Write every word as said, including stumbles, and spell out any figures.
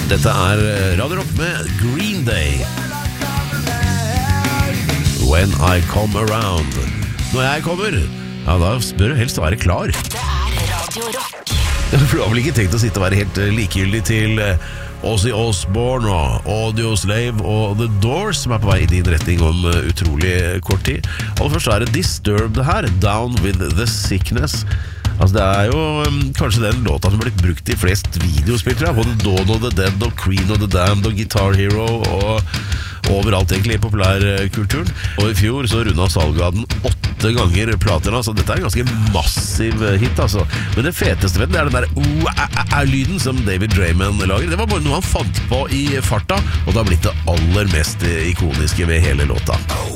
Dette er Radio Rock med Green Day. When I come around. Når jeg kommer, ja, da bør du helst være klar. Det er Radio Rock. For du har vel ikke tenkt å sitte og være helt likegyldig til Ozzy Osbourne og Audioslave og The Doors, som er på vei i din retning om utrolig kort tid. Aller først er det Disturbed her, Down with the Sickness. Altså det er jo um, kanskje den låta som har blitt brukt i flest videospill, tror jeg. Både Dawn of the Dead og Queen of the Damned og Guitar Hero og overalt egentlig i populærkulturen. Og i fjor så rundet salget av den åtte ganger platina, så dette er en ganske massiv hit, altså. Men det feteste ved den er den der lyden som David Draiman lager. Det var bare noe han fant på i farta, og det har blitt det aller mest ikoniske ved hele låta.